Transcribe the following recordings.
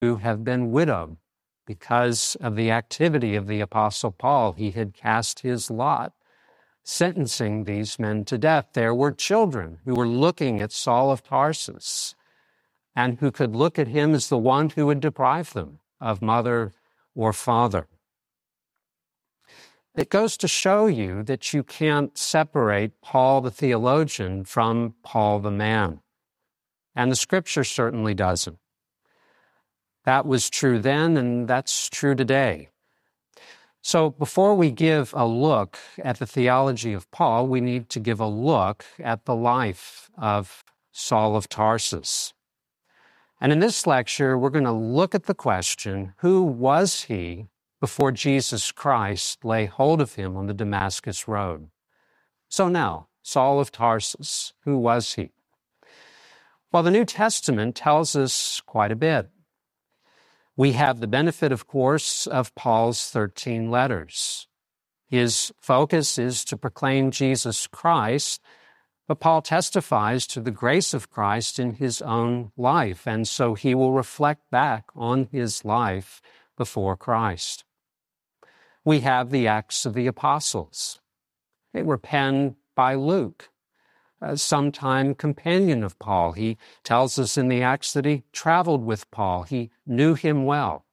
who have been widowed because of the activity of the Apostle Paul. He had cast his lot, sentencing these men to death. There were children who were looking at Saul of Tarsus and who could look at him as the one who would deprive them of mother or father. It goes to show you that you can't separate Paul the theologian from Paul the man. And the Scripture certainly doesn't. That was true then, and that's true today. So before we give a look at the theology of Paul, we need to give a look at the life of Saul of Tarsus. And in this lecture, we're going to look at the question, who was he before Jesus Christ lay hold of him on the Damascus road? So now, Saul of Tarsus, who was he? Well, the New Testament tells us quite a bit. We have the benefit, of course, of Paul's 13 letters. His focus is to proclaim Jesus Christ, but Paul testifies to the grace of Christ in his own life, and so he will reflect back on his life before Christ. We have the Acts of the Apostles. They were penned by Luke, a sometime companion of Paul. He tells us in the Acts that he traveled with Paul. He knew him well.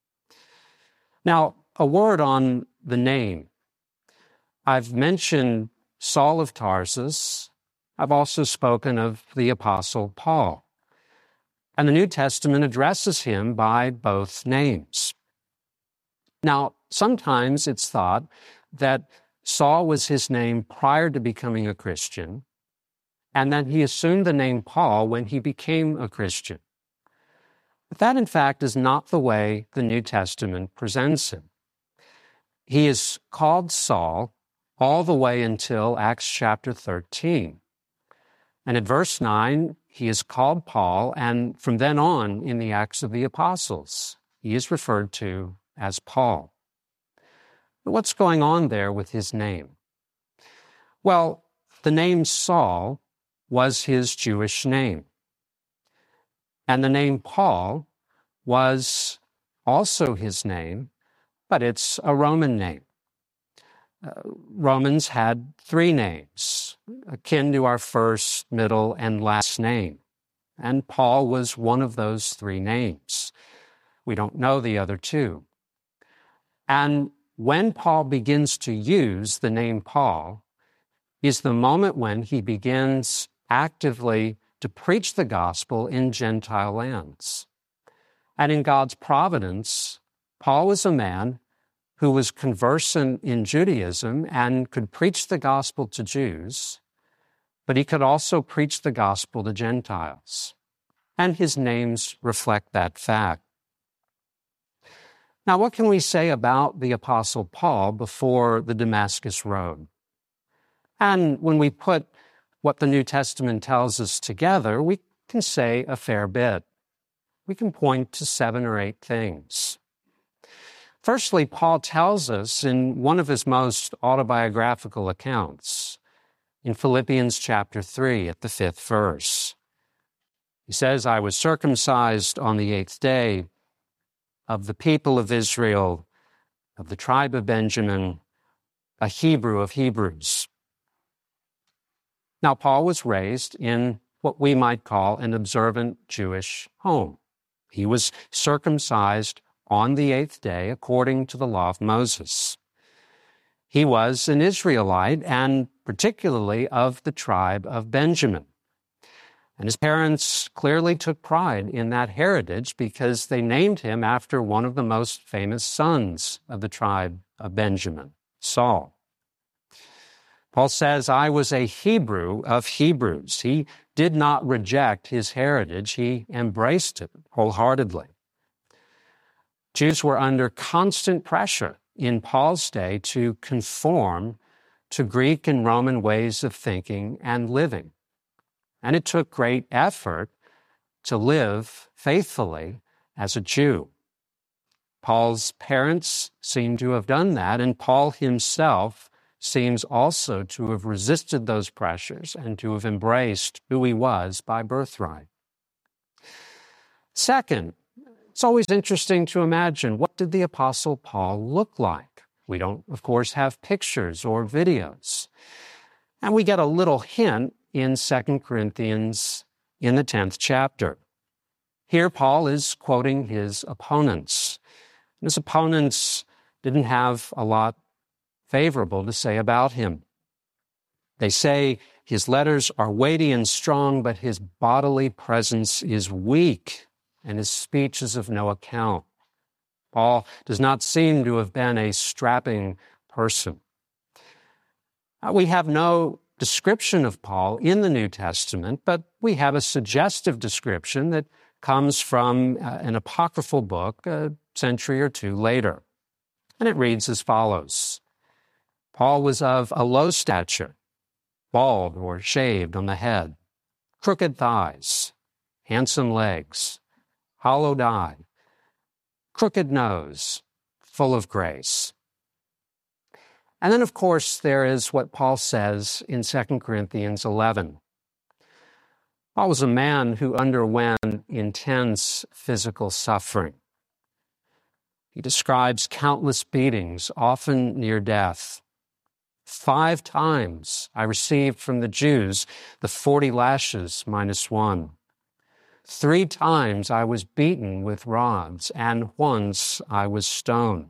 Now, a word on the name. I've mentioned Saul of Tarsus. I've also spoken of the Apostle Paul. And the New Testament addresses him by both names. Now, sometimes it's thought that Saul was his name prior to becoming a Christian, and then he assumed the name Paul when he became a Christian. But that, in fact, is not the way the New Testament presents him. He is called Saul all the way until Acts chapter 13. And at verse 9, he is called Paul, and from then on in the Acts of the Apostles, he is referred to as Paul. But what's going on there with his name? Well, the name Saul was his Jewish name. And the name Paul was also his name, but it's a Roman name. Romans had 3 names, akin to our first, middle, and last name. And Paul was one of those 3 names. We don't know the other 2. And when Paul begins to use the name Paul is the moment when he begins actively to preach the gospel in Gentile lands. And in God's providence, Paul was a man who was conversant in Judaism and could preach the gospel to Jews, but he could also preach the gospel to Gentiles. And his names reflect that fact. Now, what can we say about the Apostle Paul before the Damascus Road? And when we put what the New Testament tells us together, we can say a fair bit. We can point to 7 or 8 things. Firstly, Paul tells us in one of his most autobiographical accounts, in Philippians chapter 3 at the 5th verse. He says, I was circumcised on the 8th day of the people of Israel, of the tribe of Benjamin, a Hebrew of Hebrews. Now, Paul was raised in what we might call an observant Jewish home. He was circumcised on the 8th day according to the law of Moses. He was an Israelite and particularly of the tribe of Benjamin. And his parents clearly took pride in that heritage because they named him after one of the most famous sons of the tribe of Benjamin, Saul. Paul says, I was a Hebrew of Hebrews. He did not reject his heritage. He embraced it wholeheartedly. Jews were under constant pressure in Paul's day to conform to Greek and Roman ways of thinking and living. And it took great effort to live faithfully as a Jew. Paul's parents seem to have done that, and Paul himself seems also to have resisted those pressures and to have embraced who he was by birthright. Second, It's always interesting to imagine, what did the Apostle Paul look like? We don't, of course, have pictures or videos. And we get a little hint in 2 Corinthians in the 10th chapter. Here, Paul is quoting his opponents. His opponents didn't have a lot favorable to say about him. They say his letters are weighty and strong, but his bodily presence is weak, and his speech is of no account. Paul does not seem to have been a strapping person. We have no description of Paul in the New Testament, but we have a suggestive description that comes from an apocryphal book a century or two later. And it reads as follows. Paul was of a low stature, bald or shaved on the head, crooked thighs, handsome legs, hollowed eye, crooked nose, full of grace. And then, of course, there is what Paul says in 2 Corinthians 11. Paul was a man who underwent intense physical suffering. He describes countless beatings, often near death. 5 times I received from the Jews the 40 lashes minus 1. 3 times I was beaten with rods, and once I was stoned.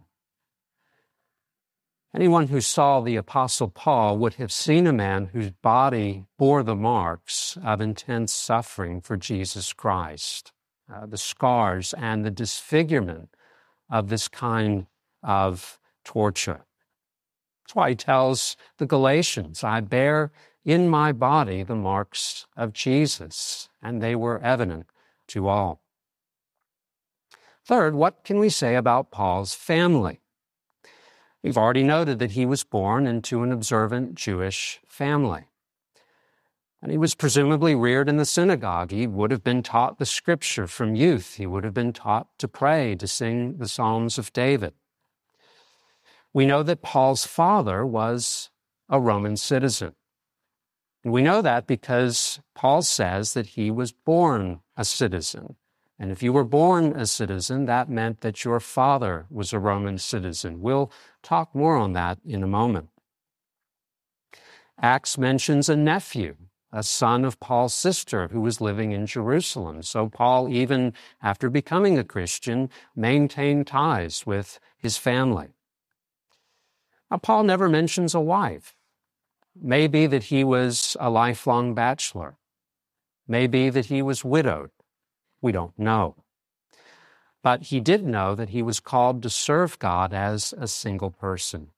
Anyone who saw the Apostle Paul would have seen a man whose body bore the marks of intense suffering for Jesus Christ, the scars and the disfigurement of this kind of torture. That's why he tells the Galatians, I bear in my body the marks of Jesus, and they were evident to all. Third, what can we say about Paul's family? We've already noted that he was born into an observant Jewish family. And he was presumably reared in the synagogue. He would have been taught the scripture from youth. He would have been taught to pray, to sing the Psalms of David. We know that Paul's father was a Roman citizen. And we know that because Paul says that he was born a citizen. And if you were born a citizen, that meant that your father was a Roman citizen. We'll talk more on that in a moment. Acts mentions a nephew, a son of Paul's sister who was living in Jerusalem. So Paul, even after becoming a Christian, maintained ties with his family. Now, Paul never mentions a wife. Maybe that he was a lifelong bachelor. Maybe that he was widowed. We don't know. But he did know that he was called to serve God as a single person.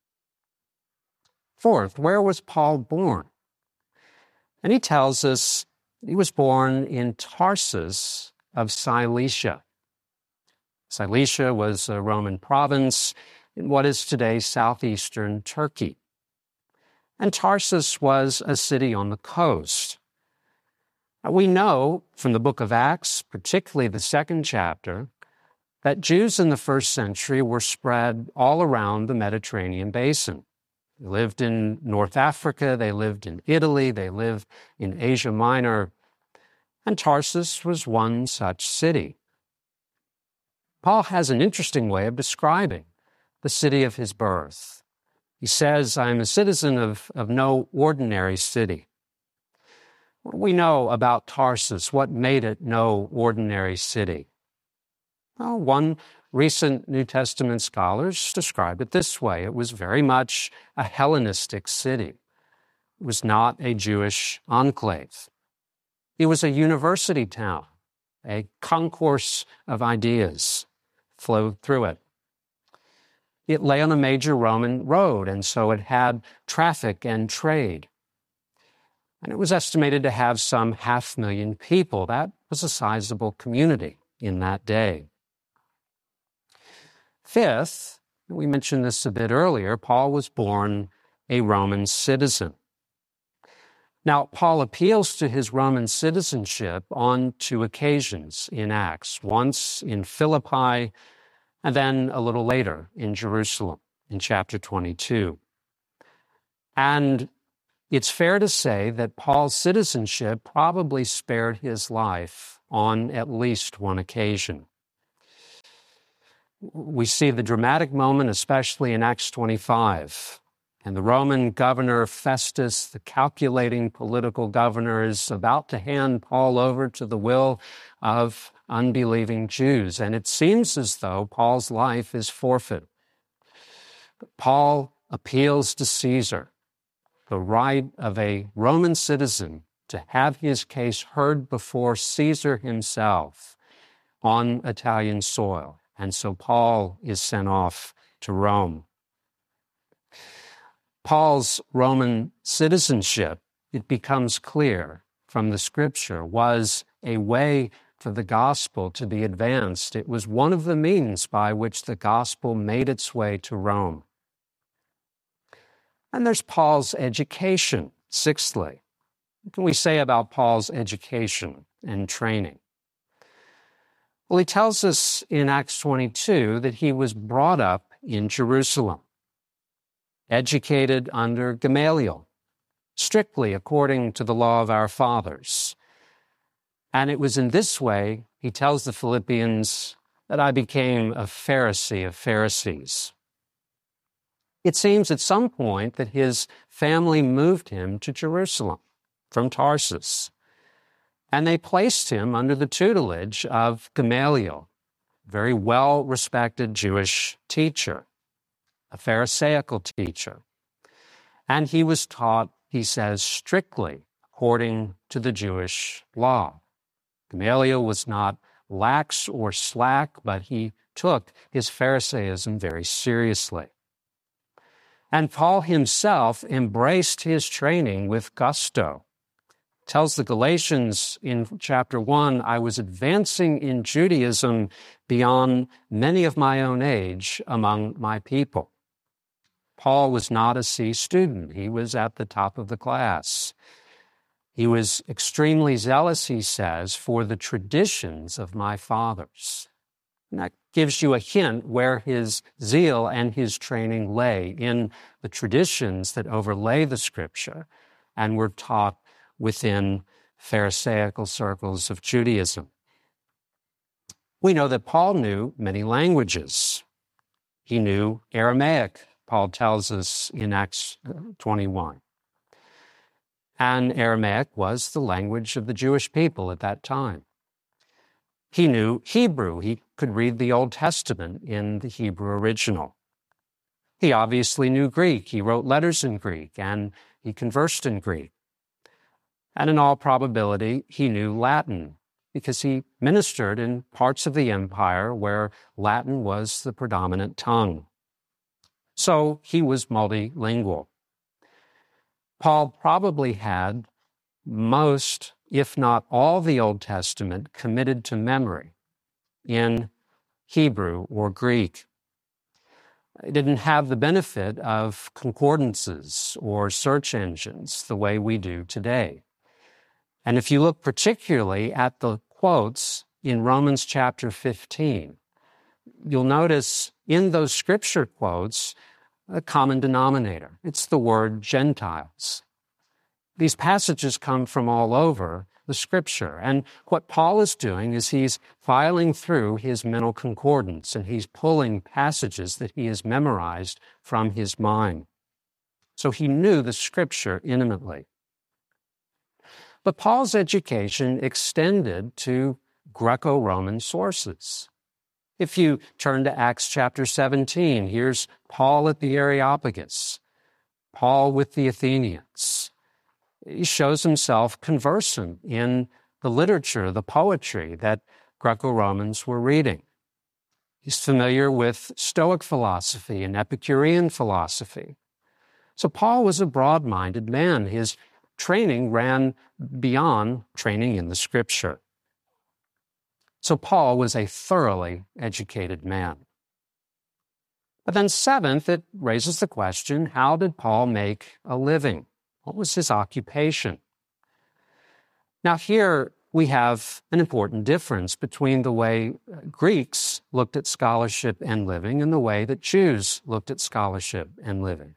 Fourth, where was Paul born? And he tells us he was born in Tarsus of Cilicia. Cilicia was a Roman province in what is today southeastern Turkey. And Tarsus was a city on the coast. We know from the book of Acts, particularly the 2nd chapter, that Jews in the 1st century were spread all around the Mediterranean basin. They lived in North Africa, they lived in Italy, they lived in Asia Minor, and Tarsus was one such city. Paul has an interesting way of describing the city of his birth. He says, I am a citizen of no ordinary city. What do we know about Tarsus? What made it no ordinary city? Well, one recent New Testament scholars described it this way. It was very much a Hellenistic city. It was not a Jewish enclave. It was a university town. A concourse of ideas flowed through it. It lay on a major Roman road, and so it had traffic and trade. And it was estimated to have some 500,000 people. That was a sizable community in that day. Fifth, we mentioned this a bit earlier, Paul was born a Roman citizen. Now, Paul appeals to his Roman citizenship on 2 occasions in Acts, once in Philippi and then a little later in Jerusalem in chapter 22. And it's fair to say that Paul's citizenship probably spared his life on at least one occasion. We see the dramatic moment, especially in Acts 25. And the Roman governor Festus, the calculating political governor, is about to hand Paul over to the will of unbelieving Jews. And it seems as though Paul's life is forfeit. But Paul appeals to Caesar, the right of a Roman citizen to have his case heard before Caesar himself on Italian soil. And so Paul is sent off to Rome. Paul's Roman citizenship, it becomes clear from the scripture, was a way for the gospel to be advanced. It was one of the means by which the gospel made its way to Rome. And there's Paul's education, sixthly. What can we say about Paul's education and training? Well, he tells us in Acts 22 that he was brought up in Jerusalem, educated under Gamaliel, strictly according to the law of our fathers. And it was in this way, he tells the Philippians, that I became a Pharisee of Pharisees. It seems at some point that his family moved him to Jerusalem from Tarsus, and they placed him under the tutelage of Gamaliel, a very well-respected Jewish teacher, a Pharisaical teacher. And he was taught, he says, strictly according to the Jewish law. Gamaliel was not lax or slack, but he took his Pharisaism very seriously. And Paul himself embraced his training with gusto. Tells the Galatians in chapter 1, I was advancing in Judaism beyond many of my own age among my people. Paul was not a C student. He was at the top of the class. He was extremely zealous, he says, for the traditions of my fathers. And that gives you a hint where his zeal and his training lay, in the traditions that overlay the scripture and were taught within Pharisaical circles of Judaism. We know that Paul knew many languages. He knew Aramaic, Paul tells us in Acts 21. And Aramaic was the language of the Jewish people at that time. He knew Hebrew. He could read the Old Testament in the Hebrew original. He obviously knew Greek. He wrote letters in Greek, and he conversed in Greek. And in all probability, he knew Latin, because he ministered in parts of the empire where Latin was the predominant tongue. So he was multilingual. Paul probably had most, if not all, the Old Testament committed to memory in Hebrew or Greek. He didn't have the benefit of concordances or search engines the way we do today. And if you look particularly at the quotes in Romans chapter 15, you'll notice in those scripture quotes a common denominator. It's the word Gentiles. These passages come from all over the scripture. And what Paul is doing is he's filing through his mental concordance, and he's pulling passages that he has memorized from his mind. So he knew the scripture intimately. But Paul's education extended to Greco-Roman sources. If you turn to Acts chapter 17, here's Paul at the Areopagus, Paul with the Athenians. He shows himself conversant in the literature, the poetry that Greco-Romans were reading. He's familiar with Stoic philosophy and Epicurean philosophy. So Paul was a broad-minded man. His training ran beyond training in the scripture. So Paul was a thoroughly educated man. But then seventh, it raises the question, how did Paul make a living? What was his occupation? Now here we have an important difference between the way Greeks looked at scholarship and living and the way that Jews looked at scholarship and living.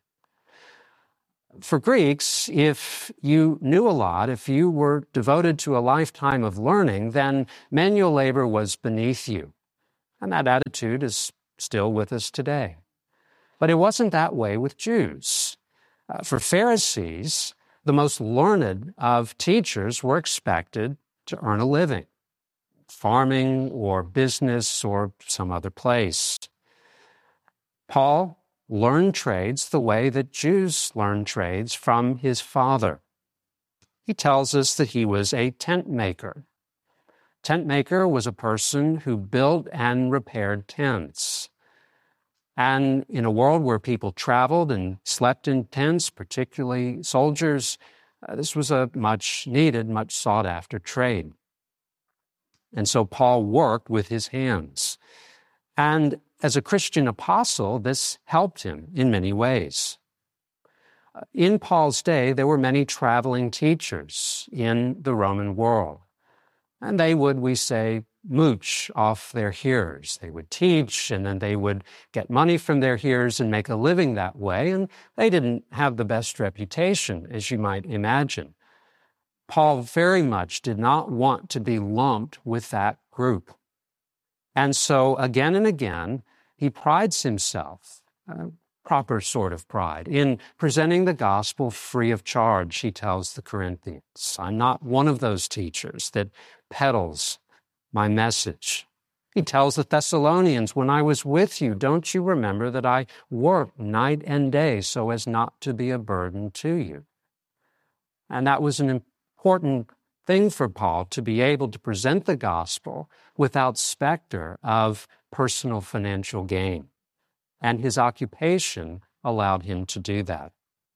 For Greeks, if you knew a lot, if you were devoted to a lifetime of learning, then manual labor was beneath you. And that attitude is still with us today. But it wasn't that way with Jews. For Pharisees, the most learned of teachers were expected to earn a living, farming or business or some other place. Paul learned trades the way that Jews learned trades from his father. He tells us that he was a tent maker. Tent maker was a person who built and repaired tents. And in a world where people traveled and slept in tents, particularly soldiers, this was a much needed, much sought after trade. And so Paul worked with his hands. And as a Christian apostle, this helped him in many ways. In Paul's day, there were many traveling teachers in the Roman world. And they would, we say, mooch off their hearers. They would teach, and then they would get money from their hearers and make a living that way. And they didn't have the best reputation, as you might imagine. Paul very much did not want to be lumped with that group. And so again and again, he prides himself, proper sort of pride, in presenting the gospel free of charge, he tells the Corinthians. I'm not one of those teachers that peddles my message. He tells the Thessalonians, when I was with you, don't you remember that I worked night and day so as not to be a burden to you? And that was an important thing for Paul, to be able to present the gospel without specter of personal financial gain. And his occupation allowed him to do that.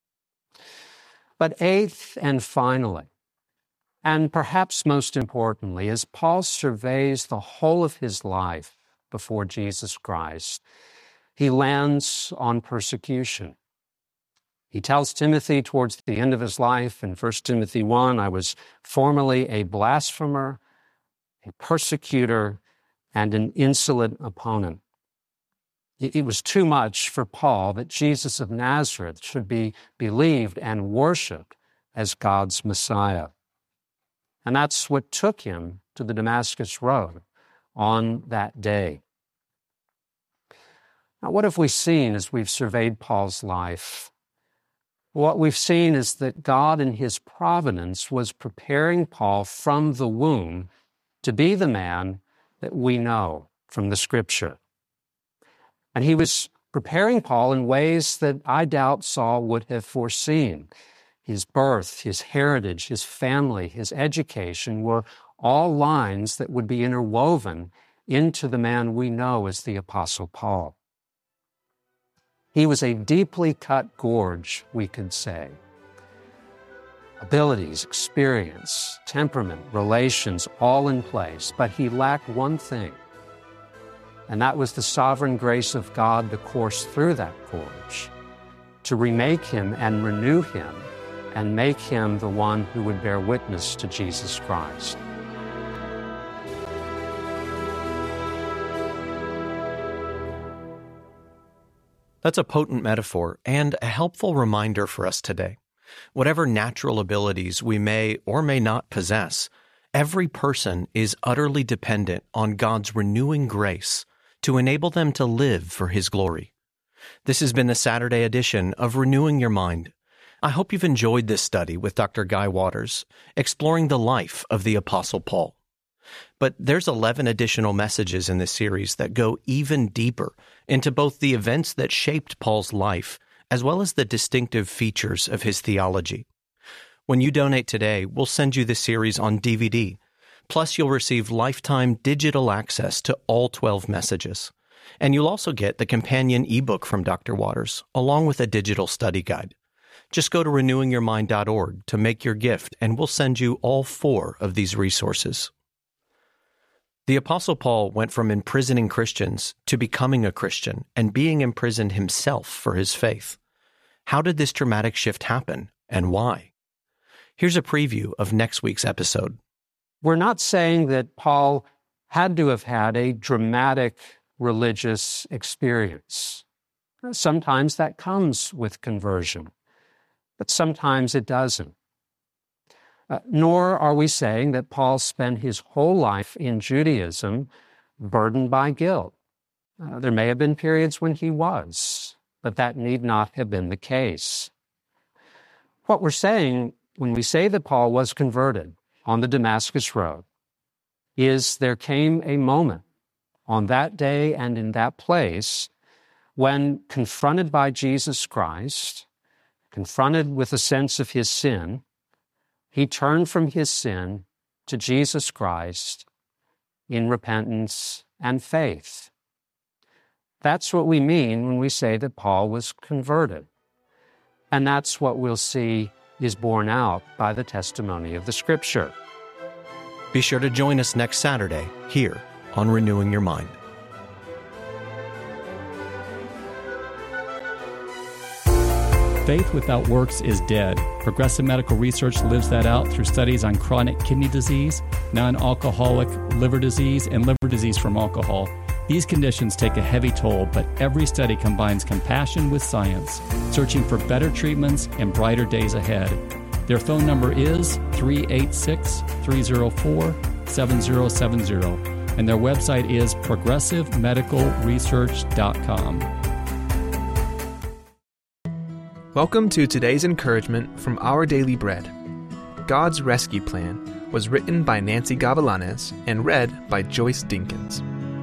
But eighth and finally, and perhaps most importantly, as Paul surveys the whole of his life before Jesus Christ, he lands on persecution. He tells Timothy towards the end of his life in 1 Timothy 1, I was formerly a blasphemer, a persecutor, and an insolent opponent. It was too much for Paul that Jesus of Nazareth should be believed and worshiped as God's Messiah. And that's what took him to the Damascus Road on that day. Now, what have we seen as we've surveyed Paul's life? What we've seen is that God in his providence was preparing Paul from the womb to be the man that we know from the Scripture. And he was preparing Paul in ways that I doubt Saul would have foreseen. His birth, his heritage, his family, his education were all lines that would be interwoven into the man we know as the Apostle Paul. He was a deeply cut gorge, we could say. Abilities, experience, temperament, relations, all in place, but he lacked one thing, and that was the sovereign grace of God to course through that gorge, to remake him and renew him, and make him the one who would bear witness to Jesus Christ. That's a potent metaphor and a helpful reminder for us today. Whatever natural abilities we may or may not possess, every person is utterly dependent on God's renewing grace to enable them to live for His glory. This has been the Saturday edition of Renewing Your Mind. I hope you've enjoyed this study with Dr. Guy Waters, exploring the life of the Apostle Paul. But there's 11 additional messages in this series that go even deeper into both the events that shaped Paul's life, as well as the distinctive features of his theology. When you donate today, we'll send you this series on DVD. Plus, you'll receive lifetime digital access to all 12 messages. And you'll also get the companion ebook from Dr. Waters, along with a digital study guide. Just go to renewingyourmind.org to make your gift, and we'll send you all 4 of these resources. The Apostle Paul went from imprisoning Christians to becoming a Christian and being imprisoned himself for his faith. How did this dramatic shift happen, and why? Here's a preview of next week's episode. We're not saying that Paul had to have had a dramatic religious experience. Sometimes that comes with conversion, but sometimes it doesn't. Nor are we saying that Paul spent his whole life in Judaism burdened by guilt. There may have been periods when he was, but that need not have been the case. What we're saying when we say that Paul was converted on the Damascus Road is there came a moment on that day and in that place when, confronted by Jesus Christ, confronted with a sense of his sin, he turned from his sin to Jesus Christ in repentance and faith. That's what we mean when we say that Paul was converted. And that's what we'll see is borne out by the testimony of the Scripture. Be sure to join us next Saturday here on Renewing Your Mind. Faith without works is dead. Progressive Medical Research lives that out through studies on chronic kidney disease, non-alcoholic liver disease, and liver disease from alcohol. These conditions take a heavy toll, but every study combines compassion with science, searching for better treatments and brighter days ahead. Their phone number is 386-304-7070, and their website is progressivemedicalresearch.com. Welcome to today's encouragement from Our Daily Bread. God's Rescue Plan was written by Nancy Gavilanes and read by Joyce Dinkins.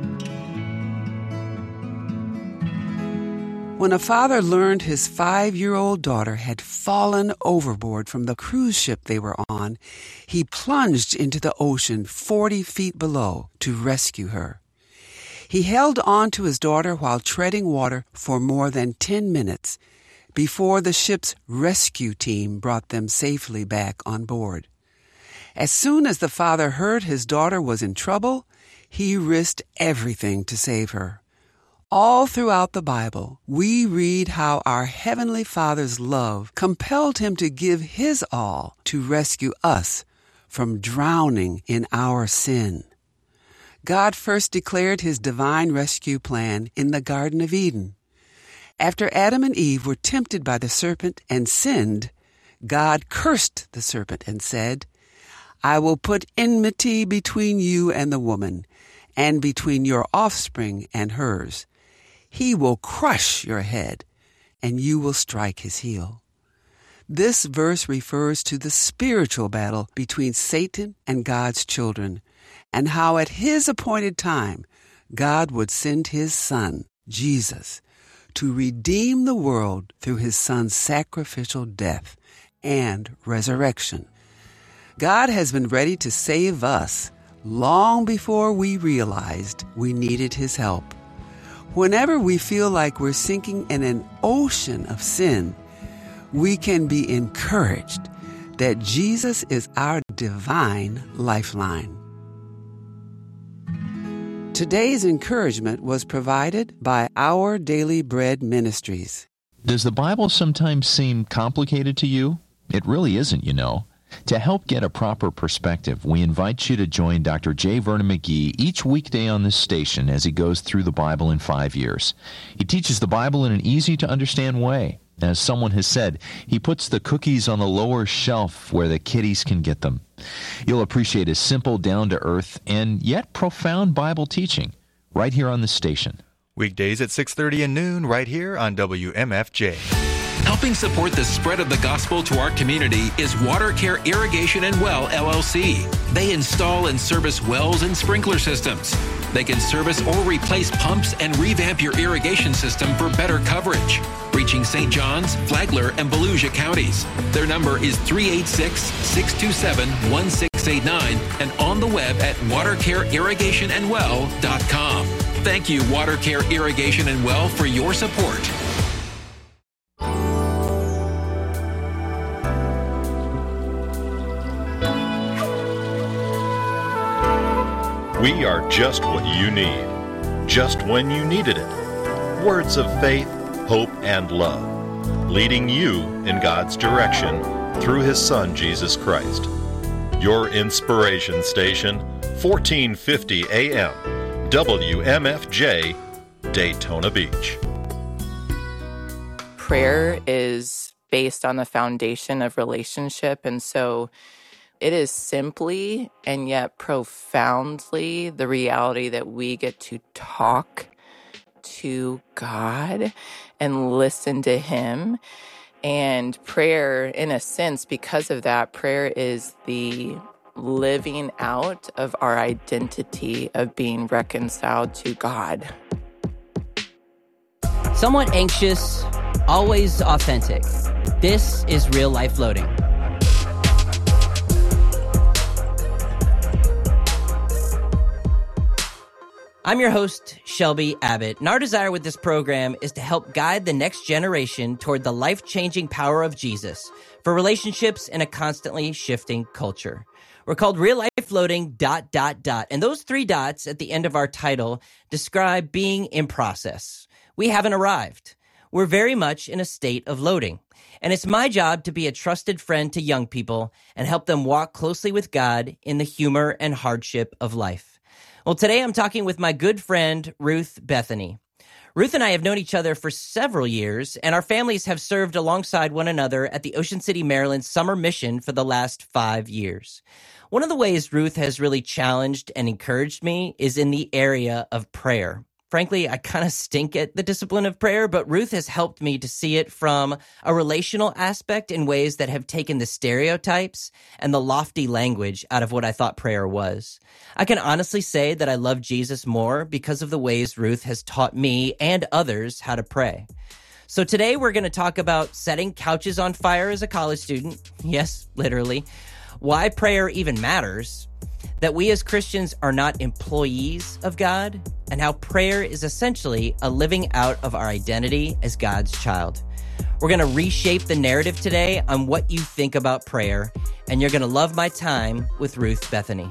When a father learned his 5-year-old daughter had fallen overboard from the cruise ship they were on, he plunged into the ocean 40 feet below to rescue her. He held on to his daughter while treading water for more than 10 minutes before the ship's rescue team brought them safely back on board. As soon as the father heard his daughter was in trouble, he risked everything to save her. All throughout the Bible, we read how our Heavenly Father's love compelled him to give his all to rescue us from drowning in our sin. God first declared his divine rescue plan in the Garden of Eden. After Adam and Eve were tempted by the serpent and sinned, God cursed the serpent and said, "I will put enmity between you and the woman, and between your offspring and hers. He will crush your head, and you will strike his heel." This verse refers to the spiritual battle between Satan and God's children, and how at his appointed time, God would send his Son, Jesus, to redeem the world through his Son's sacrificial death and resurrection. God has been ready to save us long before we realized we needed his help. Whenever we feel like we're sinking in an ocean of sin, we can be encouraged that Jesus is our divine lifeline. Today's encouragement was provided by Our Daily Bread Ministries. Does the Bible sometimes seem complicated to you? It really isn't, you know. To help get a proper perspective, we invite you to join Dr. J. Vernon McGee each weekday on this station as he goes through the Bible in 5 years. He teaches the Bible in an easy-to-understand way. As someone has said, he puts the cookies on the lower shelf where the kiddies can get them. You'll appreciate his simple, down-to-earth, and yet profound Bible teaching right here on this station. Weekdays at 6:30 and noon right here on WMFJ. Helping support the spread of the gospel to our community is WaterCare Irrigation and Well, LLC. They install and service wells and sprinkler systems. They can service or replace pumps and revamp your irrigation system for better coverage. Reaching St. Johns, Flagler, and Volusia counties. Their number is 386-627-1689 and on the web at watercareirrigationandwell.com. Thank you, WaterCare Irrigation and Well, for your support. We are just what you need, just when you needed it. Words of faith, hope, and love, leading you in God's direction through his Son, Jesus Christ. Your inspiration station, 1450 AM, WMFJ, Daytona Beach. Prayer is based on the foundation of relationship, and so it is simply and yet profoundly the reality that we get to talk to God and listen to Him. And prayer, in a sense, because of that, prayer is the living out of our identity of being reconciled to God. Somewhat anxious, always authentic. This is Real Life Loading. I'm your host, Shelby Abbott, and our desire with this program is to help guide the next generation toward the life-changing power of Jesus for relationships in a constantly shifting culture. We're called Real Life Loading ... And those 3 dots at the end of our title describe being in process. We haven't arrived. We're very much in a state of loading. And it's my job to be a trusted friend to young people and help them walk closely with God in the humor and hardship of life. Well, today I'm talking with my good friend, Ruth Bethany. Ruth and I have known each other for several years, and our families have served alongside one another at the Ocean City, Maryland Summer Mission for the last 5 years. One of the ways Ruth has really challenged and encouraged me is in the area of prayer. Frankly, I kind of stink at the discipline of prayer, but Ruth has helped me to see it from a relational aspect in ways that have taken the stereotypes and the lofty language out of what I thought prayer was. I can honestly say that I love Jesus more because of the ways Ruth has taught me and others how to pray. So today we're going to talk about setting couches on fire as a college student. Yes, literally. Why prayer even matters. That we as Christians are not employees of God, and how prayer is essentially a living out of our identity as God's child. We're going to reshape the narrative today on what you think about prayer, and you're going to love my time with Ruth Bethany.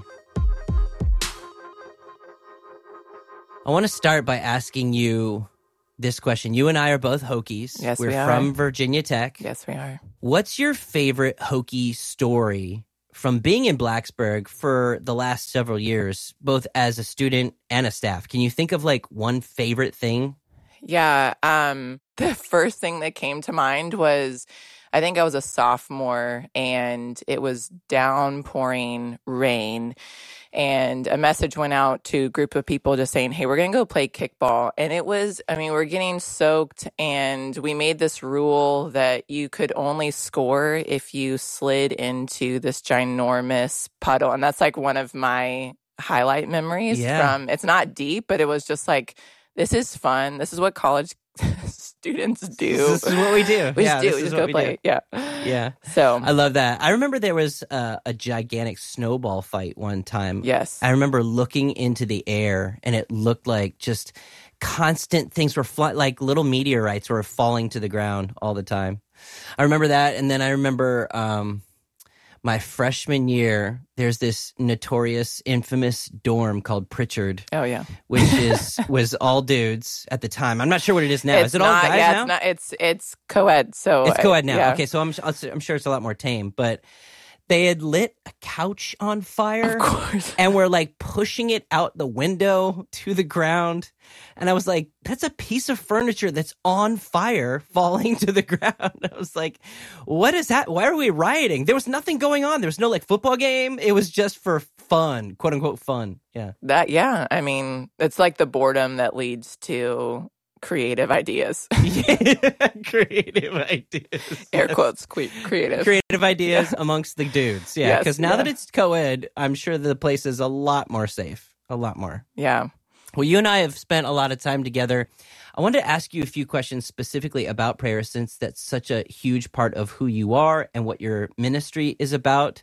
I want to start by asking you this question. You and I are both Hokies. Yes, We're we are. from Virginia Tech. Yes, we are. What's your favorite Hokie story from being in Blacksburg for the last several years, both as a student and a staff? Can you think of like one favorite thing? Yeah. The first thing that came to mind was, I think I was a sophomore and it was downpouring rain. And a message went out to a group of people just saying, hey, we're going to go play kickball. And it was, we're getting soaked. And we made this rule that you could only score if you slid into this ginormous puddle. And that's like one of my highlight memories from, it's not deep, but it was just like, this is fun. This is what college students do. This is what we do. We just go play. Do. Yeah. So I love that. I remember there was a gigantic snowball fight one time. Yes. I remember looking into the air and it looked like just constant things were like little meteorites were falling to the ground all the time. I remember that. And then I remember my freshman year, there's this notorious, infamous dorm called Pritchard. Oh, yeah. Which was all dudes at the time. I'm not sure what it is now. Is it all guys now? It's co-ed. So it's co-ed now. Yeah. Okay, so I'm sure it's a lot more tame. But they had lit a couch on fire. Of course. And were like pushing it out the window to the ground. And I was like, that's a piece of furniture that's on fire falling to the ground. I was like, what is that? Why are we rioting? There was nothing going on. There was no like football game. It was just for fun, quote unquote fun. Yeah. It's like the boredom that leads to creative ideas. Creative ideas. Air quotes, creative. Creative ideas amongst the dudes. Yeah. Because now that it's co-ed, I'm sure the place is a lot more safe. A lot more. Yeah. Well, you and I have spent a lot of time together. I wanted to ask you a few questions specifically about prayer, since that's such a huge part of who you are and what your ministry is about.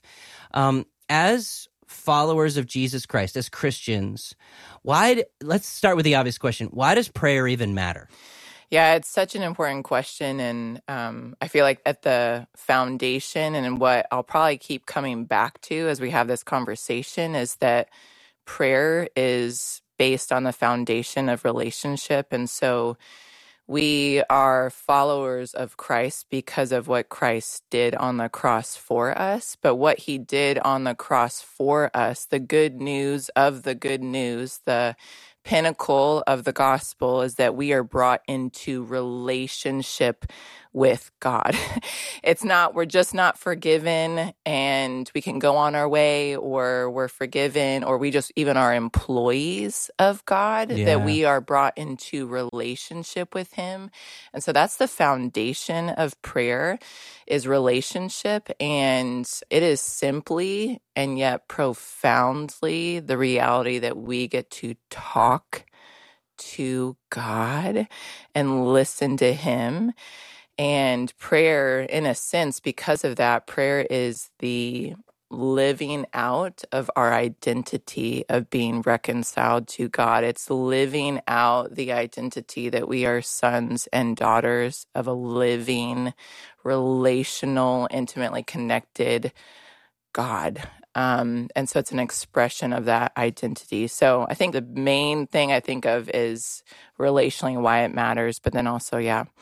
As followers of Jesus Christ, as Christians, let's start with the obvious question. Why does prayer even matter? Yeah, it's such an important question. And I feel like at the foundation, and what I'll probably keep coming back to as we have this conversation, is that prayer is based on the foundation of relationship. And so we are followers of Christ because of what Christ did on the cross for us. But what he did on the cross for us, the good news of the good news, the pinnacle of the gospel is that we are brought into relationship with God. We're just not forgiven and we can go on our way, or we're forgiven, or we just even are employees of God, that we are brought into relationship with him. And so that's the foundation of prayer, is relationship. And it is simply and yet profoundly the reality that we get to talk to God and listen to him. And prayer, in a sense, because of that, prayer is the living out of our identity of being reconciled to God. It's living out the identity that we are sons and daughters of a living, relational, intimately connected God. And so it's an expression of that identity. So I think the main thing I think of is relationally why it matters, but then also,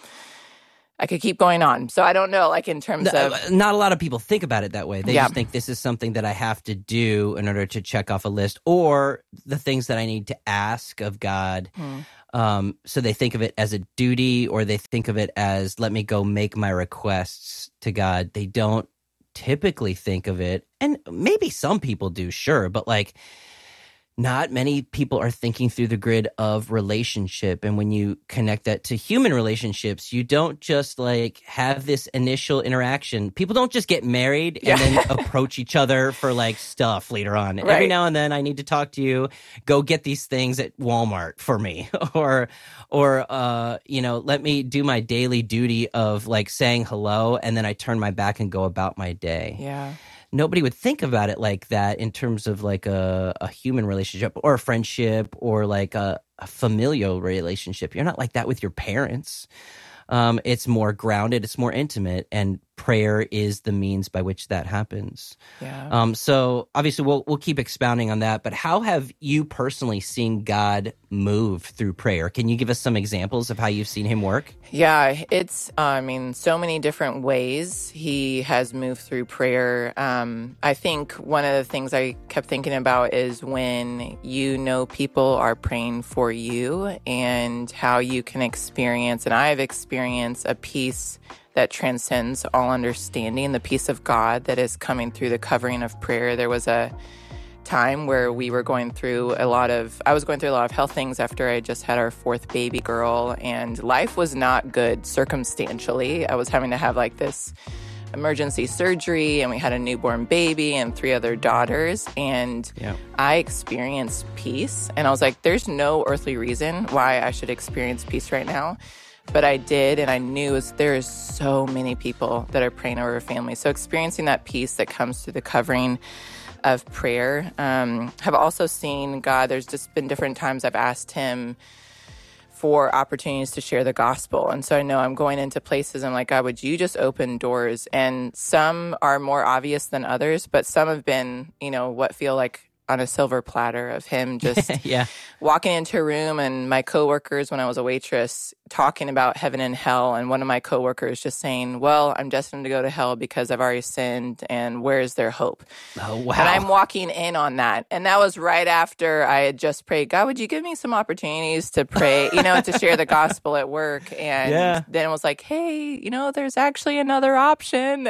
I could keep going on. So I don't know, like in terms of... Not a lot of people think about it that way. They just think this is something that I have to do in order to check off a list, or the things that I need to ask of God. So they think of it as a duty, or they think of it as, let me go make my requests to God. They don't typically think of it, and maybe some people do, sure, but like not many people are thinking through the grid of relationship. And when you connect that to human relationships, you don't just like have this initial interaction. People don't just get married and then approach each other for like stuff later on. Right. Every now and then I need to talk to you, go get these things at Walmart for me, or let me do my daily duty of like saying hello, and then I turn my back and go about my day. Yeah. Nobody would think about it like that in terms of like a human relationship or a friendship or like a familial relationship. You're not like that with your parents. It's more grounded, it's more intimate, and prayer is the means by which that happens. Yeah. So obviously we'll keep expounding on that, but how have you personally seen God move through prayer? Can you give us some examples of how you've seen him work? Yeah, it's, so many different ways he has moved through prayer. I think one of the things I kept thinking about is when people are praying for you, and how you can experience, and I've experienced a peace that transcends all understanding, the peace of God that is coming through the covering of prayer. There was a time where I was going through a lot of health things after I just had our fourth baby girl, and life was not good circumstantially. I was having to have like this emergency surgery, and we had a newborn baby and 3 other daughters, and I experienced peace, and I was like, there's no earthly reason why I should experience peace right now. But I did, and I knew there's so many people that are praying over families. So experiencing that peace that comes through the covering of prayer. Have also seen God, there's just been different times I've asked him for opportunities to share the gospel. And so I know I'm going into places, I'm like, God, would you just open doors? And some are more obvious than others, but some have been, what feel like on a silver platter of him just walking into a room, and my coworkers, when I was a waitress, talking about heaven and hell, and one of my coworkers just saying, well, I'm destined to go to hell because I've already sinned, and where's their hope? Oh, wow. And I'm walking in on that. And that was right after I had just prayed, God, would you give me some opportunities to pray, to share the gospel at work? And then it was like, hey, there's actually another option.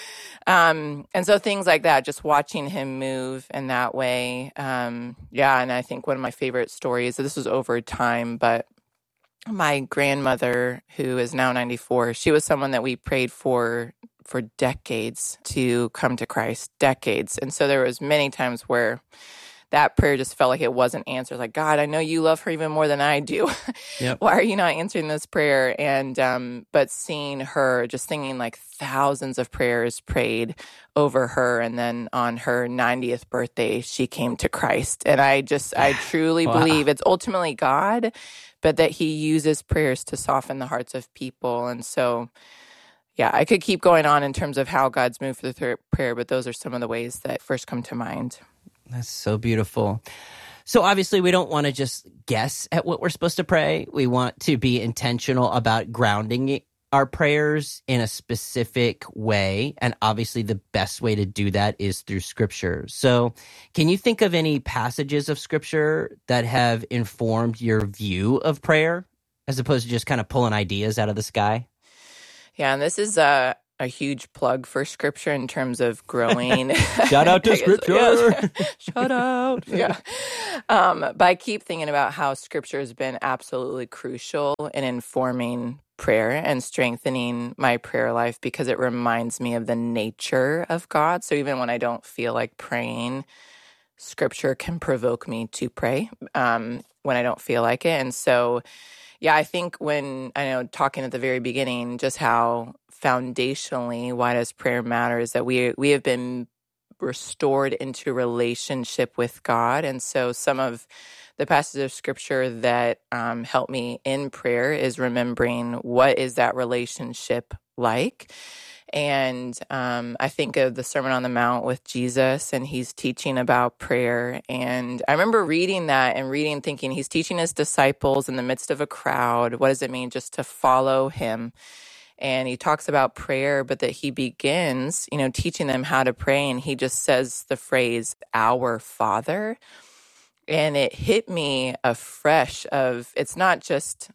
And so things like that, just watching him move in that way. And I think one of my favorite stories, this was over time, but my grandmother, who is now 94, she was someone that we prayed for decades to come to Christ, decades. And so there was many times where that prayer just felt like it wasn't answered. Like, God, I know you love her even more than I do. Why are you not answering this prayer? And, but seeing her, just thinking like thousands of prayers prayed over her. And then on her 90th birthday, she came to Christ. And I truly believe it's ultimately God, but that he uses prayers to soften the hearts of people. And so, I could keep going on in terms of how God's moved through prayer, but those are some of the ways that first come to mind. That's so beautiful. So obviously we don't want to just guess at what we're supposed to pray. We want to be intentional about grounding our prayers in a specific way, and obviously the best way to do that is through Scripture. So can you think of any passages of Scripture that have informed your view of prayer as opposed to just kind of pulling ideas out of the sky? Yeah, and this is a huge plug for Scripture in terms of growing. Shout out to Scripture. Yeah. Shout out. Yeah. But I keep thinking about how Scripture has been absolutely crucial in informing prayer and strengthening my prayer life because it reminds me of the nature of God. So even when I don't feel like praying, Scripture can provoke me to pray when I don't feel like it. And so, yeah, I think talking at the very beginning, just how foundationally, why does prayer matter, is that we have been restored into relationship with God. And so some of the passages of Scripture that help me in prayer is remembering what is that relationship like. And I think of the Sermon on the Mount with Jesus, and he's teaching about prayer. And I remember reading that and thinking he's teaching his disciples in the midst of a crowd. What does it mean just to follow him? And he talks about prayer, but that he begins, teaching them how to pray. And he just says the phrase, "Our Father." And it hit me afresh of, it's not just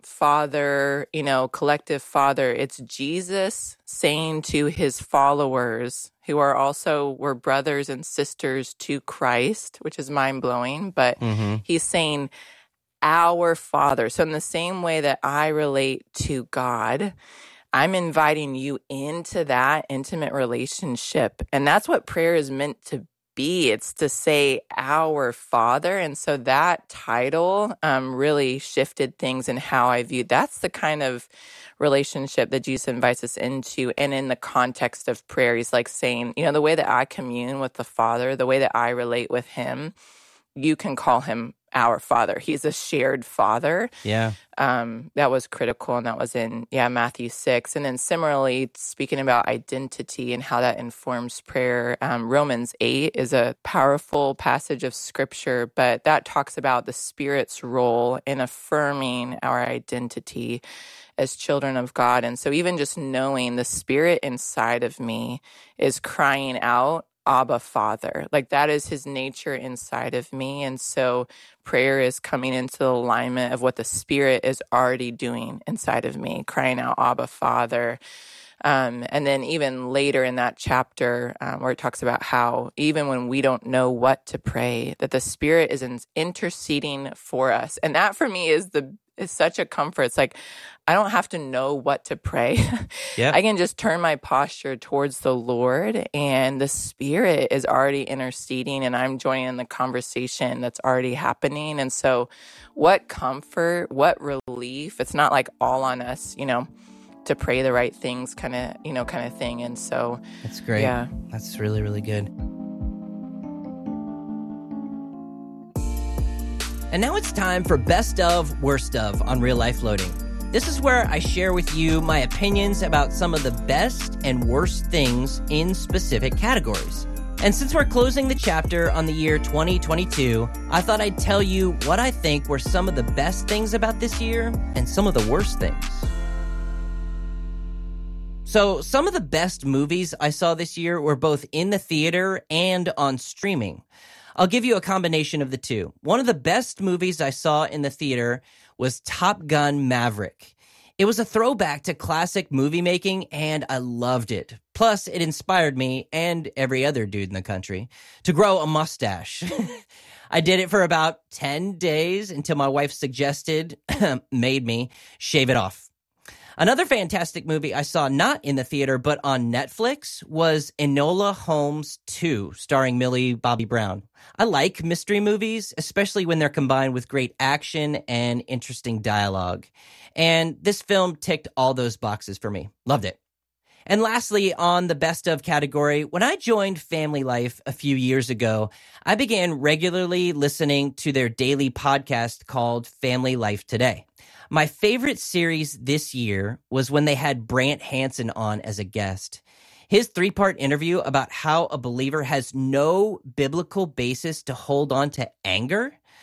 Father, collective Father. It's Jesus saying to his followers, who were brothers and sisters to Christ, which is mind-blowing, but he's saying, "Our Father." So in the same way that I relate to God, I'm inviting you into that intimate relationship. And that's what prayer is meant to be. It's to say, "Our Father." And so that title really shifted things in how I viewed. That's the kind of relationship that Jesus invites us into. And in the context of prayer, he's like saying, the way that I commune with the Father, the way that I relate with him, you can call him our Father. He's a shared Father. Yeah. That was critical, and that was in Matthew 6. And then similarly, speaking about identity and how that informs prayer, Romans 8 is a powerful passage of Scripture, but that talks about the Spirit's role in affirming our identity as children of God. And so even just knowing the Spirit inside of me is crying out, "Abba, Father." Like that is his nature inside of me. And so prayer is coming into the alignment of what the Spirit is already doing inside of me, crying out, "Abba, Father." And then even later in that chapter where it talks about how even when we don't know what to pray, that the Spirit is interceding for us. And that for me is such a comfort. It's like, I don't have to know what to pray. Yeah. I can just turn my posture towards the Lord, and the Spirit is already interceding, and I'm joining in the conversation that's already happening. And so what comfort, what relief. It's not like all on us, to pray the right things kind of thing. And so that's great. Yeah. That's really, really good. And now it's time for Best of, Worst of on Real Life Loading. This is where I share with you my opinions about some of the best and worst things in specific categories. And since we're closing the chapter on the year 2022, I thought I'd tell you what I think were some of the best things about this year and some of the worst things. So some of the best movies I saw this year were both in the theater and on streaming. I'll give you a combination of the two. One of the best movies I saw in the theater was Top Gun Maverick. It was a throwback to classic movie making, and I loved it. Plus, it inspired me, and every other dude in the country, to grow a mustache. I did it for about 10 days until my wife made me shave it off. Another fantastic movie I saw not in the theater but on Netflix was Enola Holmes 2, starring Millie Bobby Brown. I like mystery movies, especially when they're combined with great action and interesting dialogue. And this film ticked all those boxes for me. Loved it. And lastly, on the best of category, when I joined Family Life a few years ago, I began regularly listening to their daily podcast called Family Life Today. My favorite series this year was when they had Brant Hansen on as a guest. His 3-part interview about how a believer has no biblical basis to hold on to anger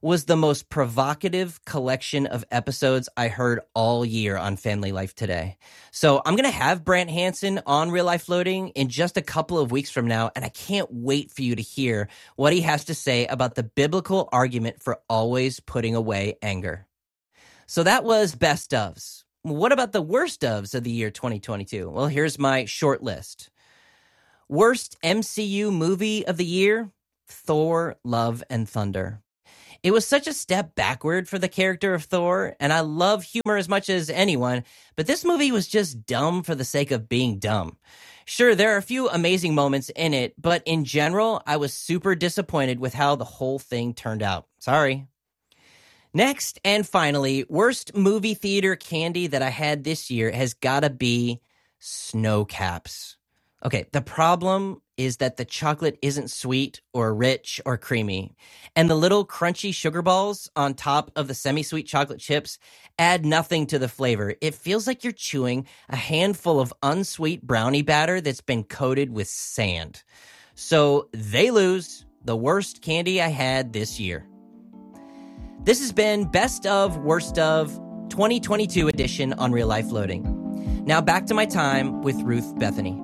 was the most provocative collection of episodes I heard all year on Family Life Today. So I'm going to have Brant Hansen on Real Life Loading in just a couple of weeks from now, and I can't wait for you to hear what he has to say about the biblical argument for always putting away anger. So that was best ofs. What about the worst ofs of the year 2022? Well, here's my short list. Worst MCU movie of the year? Thor, Love and Thunder. It was such a step backward for the character of Thor, and I love humor as much as anyone, but this movie was just dumb for the sake of being dumb. Sure, there are a few amazing moments in it, but in general, I was super disappointed with how the whole thing turned out. Sorry. Next, and finally, worst movie theater candy that I had this year has gotta be Snow Caps. Okay, the problem is that the chocolate isn't sweet or rich or creamy, and the little crunchy sugar balls on top of the semi-sweet chocolate chips add nothing to the flavor. It feels like you're chewing a handful of unsweet brownie batter that's been coated with sand. So they lose the worst candy I had this year. This has been Best of, Worst of 2022 edition on Real Life Loading. Now back to my time with Ruth Bethany.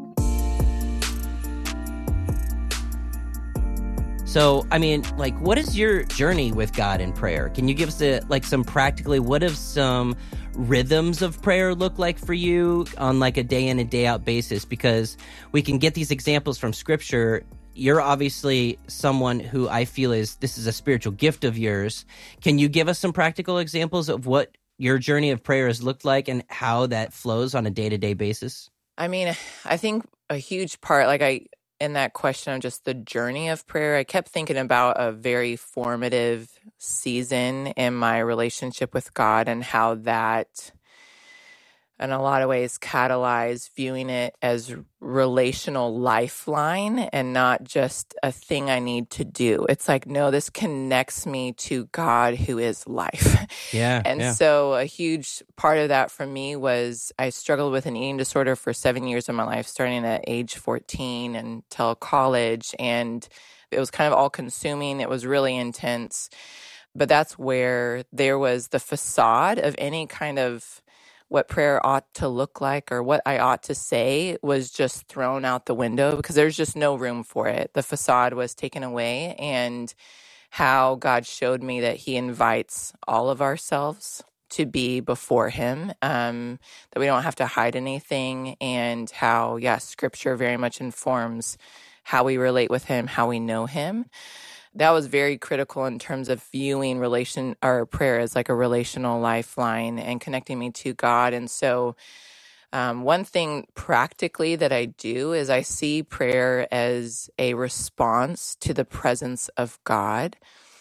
So, I mean, like, what is your journey with God in prayer? Can you give us some practically, what have some rhythms of prayer look like for you on like a day in and day out basis? Because we can get these examples from scripture. You're obviously someone who I feel this is a spiritual gift of yours. Can you give us some practical examples of what your journey of prayer has looked like and how that flows on a day-to-day basis? I mean, I think a huge part, in that question of just the journey of prayer, I kept thinking about a very formative season in my relationship with God and how that, in a lot of ways, catalyzed viewing it as relational lifeline and not just a thing I need to do. It's like, no, this connects me to God who is life. Yeah. And so a huge part of that for me was I struggled with an eating disorder for 7 years of my life, starting at age 14 until college. And it was kind of all consuming. It was really intense. But that's where there was the facade of any kind of what prayer ought to look like or what I ought to say was just thrown out the window because there's just no room for it. The facade was taken away, and how God showed me that he invites all of ourselves to be before him, that we don't have to hide anything, and how, scripture very much informs how we relate with him, how we know him. That was very critical in terms of viewing prayer as like a relational lifeline and connecting me to God. And so one thing practically that I do is I see prayer as a response to the presence of God.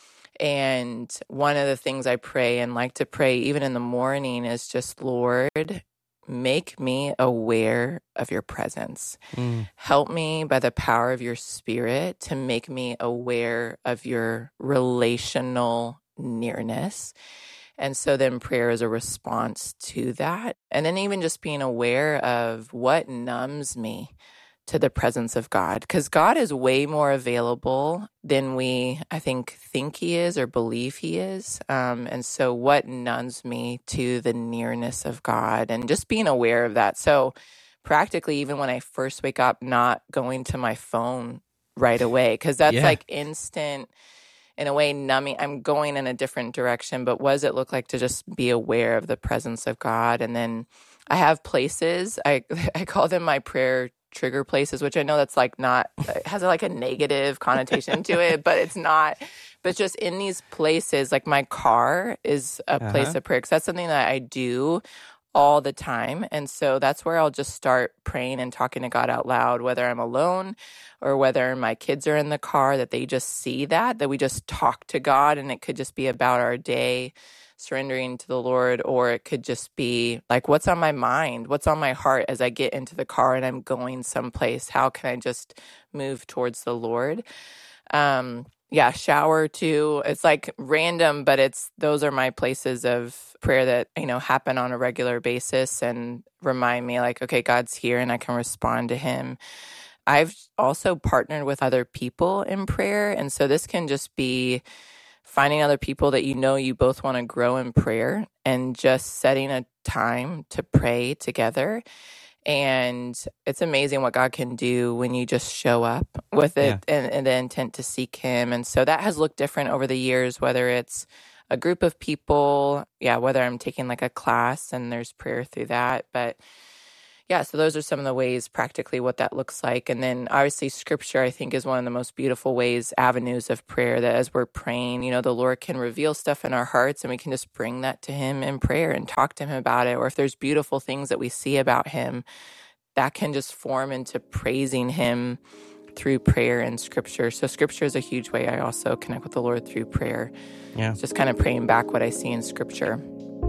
And one of the things I pray and like to pray even in the morning is just, Lord, make me aware of your presence. Help me by the power of your Spirit to make me aware of your relational nearness. And so then prayer is a response to that. And then even just being aware of what numbs me to the presence of God, because God is way more available than we, I think he is or believe he is. And so what numbs me to the nearness of God and just being aware of that. So practically, even when I first wake up, not going to my phone right away, because that's like instant, in a way, numbing. I'm going in a different direction, but what does it look like to just be aware of the presence of God? And then I have places, I call them my prayer trigger places, which I know that's like not, it has like a negative connotation to it, but it's not. But just in these places, like my car is a place of prayer, because that's something that I do all the time. And so that's where I'll just start praying and talking to God out loud, whether I'm alone or whether my kids are in the car, that they just see that we just talk to God, and it could just be about our day, surrendering to the Lord, or it could just be like, what's on my mind? What's on my heart as I get into the car and I'm going someplace? How can I just move towards the Lord? Shower too. It's like random, but those are my places of prayer that, happen on a regular basis and remind me like, okay, God's here and I can respond to him. I've also partnered with other people in prayer. And so this can just be finding other people that you both want to grow in prayer and just setting a time to pray together. And it's amazing what God can do when you just show up with it and the intent to seek him. And so that has looked different over the years, whether it's a group of people, whether I'm taking like a class and there's prayer through that. But so those are some of the ways practically what that looks like. And then obviously scripture, I think, is one of the most beautiful ways, avenues of prayer, that as we're praying, the Lord can reveal stuff in our hearts and we can just bring that to him in prayer and talk to him about it. Or if there's beautiful things that we see about him, that can just form into praising him through prayer and scripture. So scripture is a huge way I also connect with the Lord through prayer. Yeah. It's just kind of praying back what I see in scripture.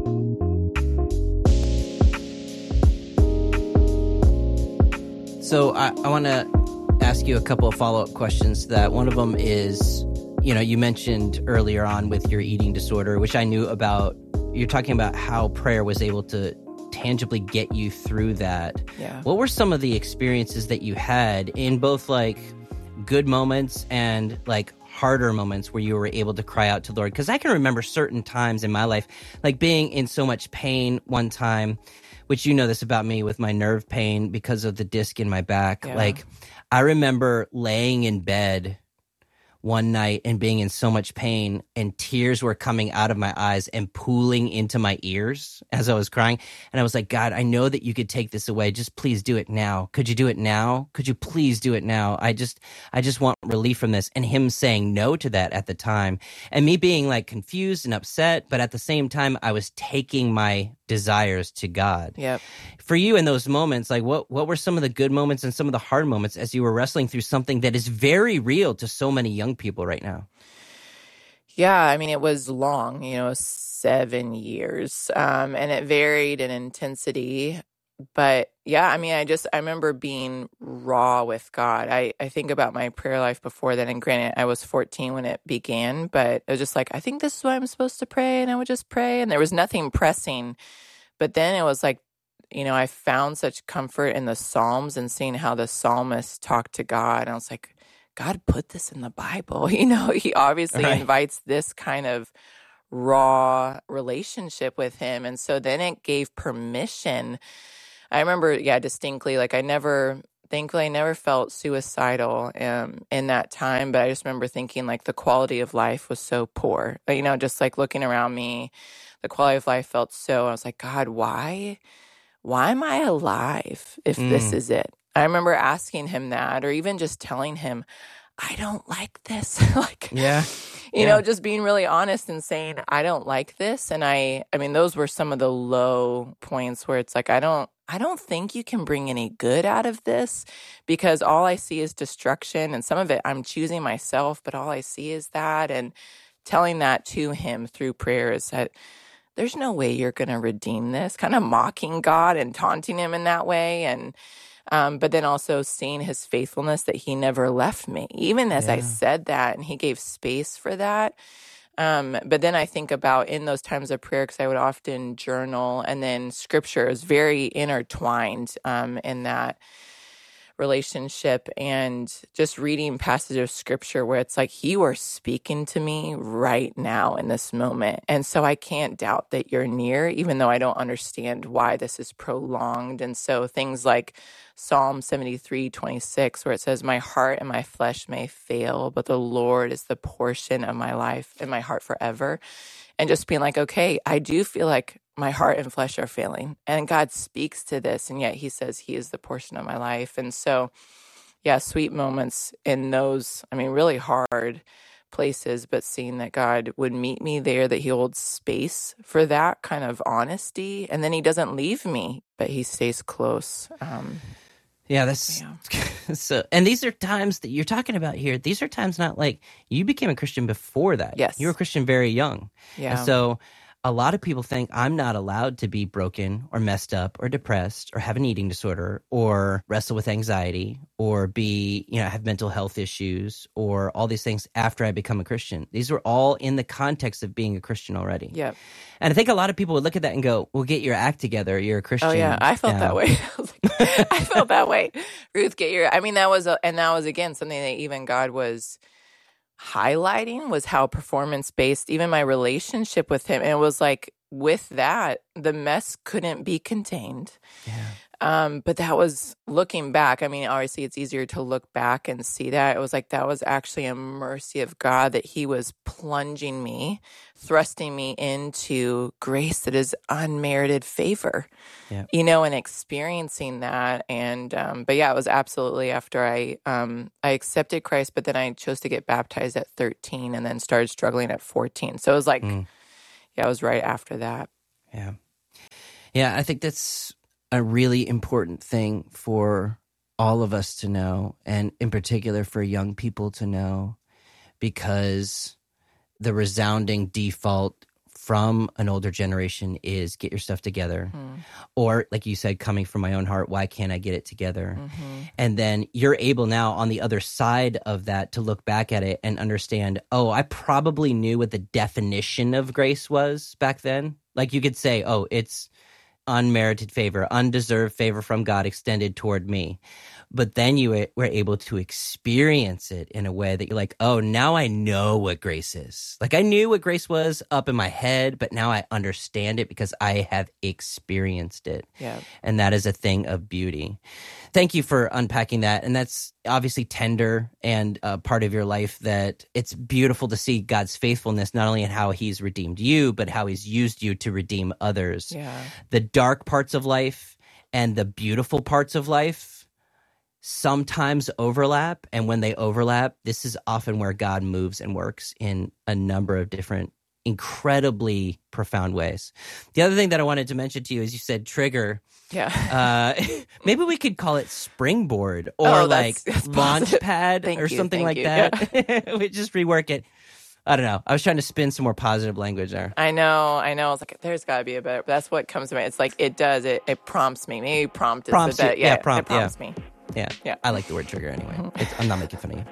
So I want to ask you a couple of follow-up questions to that. One of them is, you mentioned earlier on with your eating disorder, which I knew about. You're talking about how prayer was able to tangibly get you through that. Yeah. What were some of the experiences that you had in both like good moments and like harder moments where you were able to cry out to the Lord? Because I can remember certain times in my life, like being in so much pain one time, which this about me with my nerve pain because of the disc in my back. Yeah. Like I remember laying in bed one night and being in so much pain and tears were coming out of my eyes and pooling into my ears as I was crying. And I was like, God, I know that you could take this away. Just please do it now. Could you do it now? Could you please do it now? I just want relief from this. And him saying no to that at the time and me being like confused and upset. But at the same time, I was taking my desires to God. Yep. For you in those moments, like what were some of the good moments and some of the hard moments as you were wrestling through something that is very real to so many young people right now? Yeah, I mean, it was long, 7 years, and it varied in intensity. But yeah, I mean, I remember being raw with God. I think about my prayer life before then, and granted, I was 14 when it began, but it was just like, I think this is what I'm supposed to pray, and I would just pray, and there was nothing pressing. But then it was like, I found such comfort in the Psalms and seeing how the psalmist talked to God, and I was like, God put this in the Bible. He obviously invites this kind of raw relationship with him. And so then it gave permission. I remember, distinctly, like thankfully I never felt suicidal in that time, but I just remember thinking like the quality of life was so poor. Just like looking around me, the quality of life felt I was like, God, why am I alive if this is it? I remember asking him that, or even just telling him, I don't like this. Just being really honest and saying, I don't like this. And I mean, those were some of the low points where it's like, I don't think you can bring any good out of this because all I see is destruction. And some of it I'm choosing myself, but all I see is that. And telling that to him through prayer is that there's no way you're going to redeem this, kind of mocking God and taunting him in that way. And but then also seeing his faithfulness that he never left me, even as I said that, and he gave space for that. But then I think about in those times of prayer, because I would often journal, and then scripture is very intertwined in that relationship, and just reading passages of scripture where it's like, you are speaking to me right now in this moment. And so I can't doubt that you're near, even though I don't understand why this is prolonged. And so things like Psalm 73:26, where it says, my heart and my flesh may fail, but the Lord is the portion of my life and my heart forever. And just being like, okay, I do feel like my heart and flesh are failing. And God speaks to this, and yet he says he is the portion of my life. And so, sweet moments in those, really hard places, but seeing that God would meet me there, that he holds space for that kind of honesty. And then he doesn't leave me, but he stays close. So, and these are times that you're talking about here. These are times not like you became a Christian before that. Yes. You were a Christian very young. Yeah. And so a lot of people think I'm not allowed to be broken or messed up or depressed or have an eating disorder or wrestle with anxiety or be, have mental health issues or all these things after I become a Christian. These were all in the context of being a Christian already. Yeah. And I think a lot of people would look at that and go, well, get your act together. You're a Christian. Oh, yeah. I felt that way. I felt that way. Ruth, that was again, something that even God was highlighting was how performance-based, even my relationship with him. And it was like, with that, the mess couldn't be contained. Yeah. But that was looking back. I mean, obviously it's easier to look back and see that. It was like, that was actually a mercy of God that he was plunging me, thrusting me into grace that is unmerited favor, you know, and experiencing that. And, but yeah, it was absolutely after I accepted Christ, but then I chose to get baptized at 13 and then started struggling at 14. So it was like, yeah, it was right after that. Yeah. Yeah, I think that's a really important thing for all of us to know, and in particular for young people to know, because the resounding default from an older generation is get your stuff together. Or like you said, coming from my own heart, why can't I get it together? And then you're able now on the other side of that to look back at it and understand, oh, I probably knew what the definition of grace was back then. Like you could say, oh, it's unmerited favor, undeserved favor from God extended toward me. But then you were able to experience it in a way that you're like, oh, now I know what grace is. Like I knew what grace was up in my head, but now I understand it because I have experienced it. Yeah. And that is a thing of beauty. Thank you for unpacking that. And that's obviously tender and part of your life, that it's beautiful to see God's faithfulness, not only in how he's redeemed you, but how he's used you to redeem others. Yeah. The dark parts of life and the beautiful parts of life sometimes overlap, and when they overlap, this is often where God moves and works in a number of different incredibly profound ways. The other thing that I wanted to mention to you is you said trigger. Yeah. Maybe we could call it springboard or that's launch pad or something like that. Yeah. We just rework it. I don't know. I was trying to spin some more positive language there. I know. I was like, there's got to be a better. But that's what comes to me. It's like it does. It prompts me. Maybe prompt is the best. Yeah, prompt. It prompts me. Yeah. I like the word trigger anyway. I'm not making fun of you.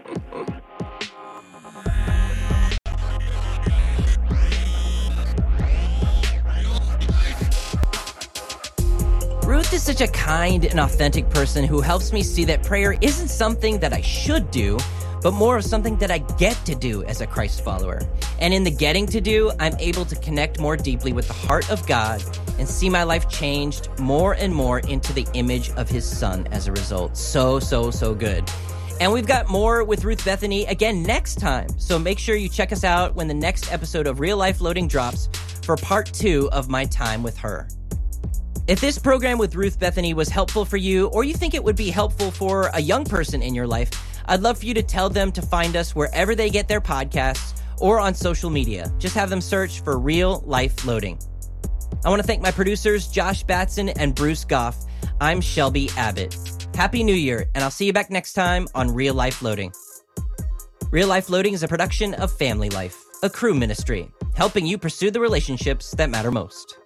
Ruth is such a kind and authentic person who helps me see that prayer isn't something that I should do, but more of something that I get to do as a Christ follower. And in the getting to do, I'm able to connect more deeply with the heart of God and see my life changed more and more into the image of his son as a result. So good. And we've got more with Ruth Bethany again next time. So make sure you check us out when the next episode of Real Life Loading drops for part 2 of my time with her. If this program with Ruth Bethany was helpful for you, or you think it would be helpful for a young person in your life, I'd love for you to tell them to find us wherever they get their podcasts or on social media. Just have them search for Real Life Loading. I want to thank my producers, Josh Batson and Bruce Goff. I'm Shelby Abbott. Happy New Year, and I'll see you back next time on Real Life Loading. Real Life Loading is a production of Family Life, a crew ministry, helping you pursue the relationships that matter most.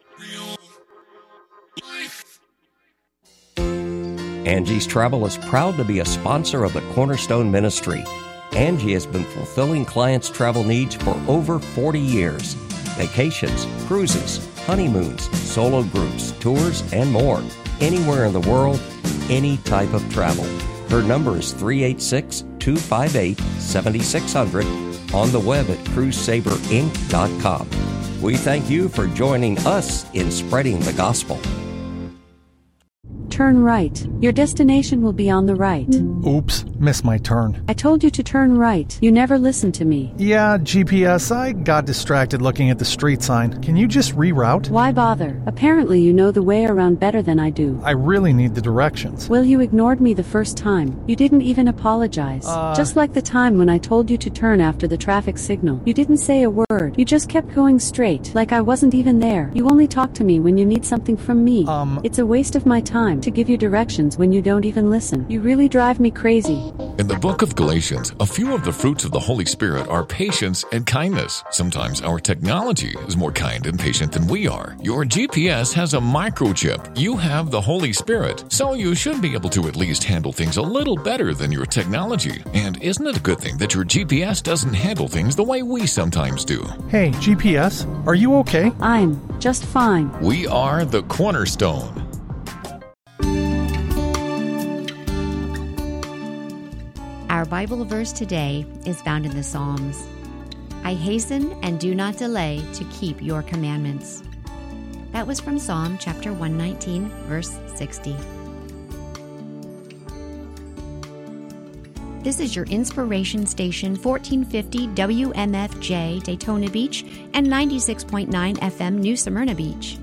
Angie's Travel is proud to be a sponsor of the Cornerstone Ministry. Angie has been fulfilling clients' travel needs for over 40 years. Vacations, cruises, honeymoons, solo groups, tours, and more. Anywhere in the world, any type of travel. Her number is 386-258-7600 on the web at cruisesaberinc.com. We thank you for joining us in spreading the gospel. Turn right. Your destination will be on the right. Oops, missed my turn. I told you to turn right. You never listened to me. Yeah, GPS, I got distracted looking at the street sign. Can you just reroute? Why bother? Apparently you know the way around better than I do. I really need the directions. Well, you ignored me the first time. You didn't even apologize. Just like the time when I told you to turn after the traffic signal. You didn't say a word. You just kept going straight, like I wasn't even there. You only talk to me when you need something from me. It's a waste of my time to give you directions when you don't even listen. You really drive me crazy. In the book of Galatians, a few of the fruits of the Holy Spirit are patience and kindness. Sometimes our technology is more kind and patient than we are. Your GPS has a microchip. You have the Holy Spirit, so you should be able to at least handle things a little better than your technology. And isn't it a good thing that your GPS doesn't handle things the way we sometimes do? Hey, GPS, are you okay? I'm just fine. We are the Cornerstone. Our Bible verse today is found in the Psalms. I hasten and do not delay to keep your commandments. That was from Psalm chapter 119, verse 60. This is your inspiration station, 1450 WMFJ Daytona Beach and 96.9 FM New Smyrna Beach.